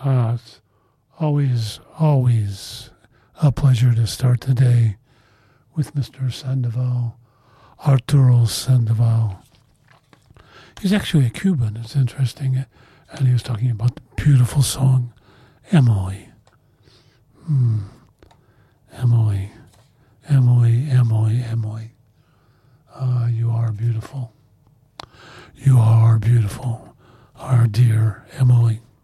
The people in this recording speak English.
It's always a pleasure to start the day with Mr. Sandoval, Arturo Sandoval. He's actually a Cuban, it's interesting, and he was talking about the beautiful song, Emily. Emily, Emily, Emily, Emily. You are beautiful. You are beautiful, our dear Emily.